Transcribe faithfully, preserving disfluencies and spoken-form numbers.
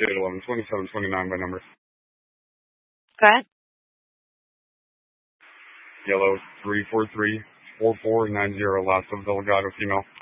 eight eleven twenty-seven twenty-nine by number. Go ahead. Yellow three four three four four nine zero, last of Delgado female.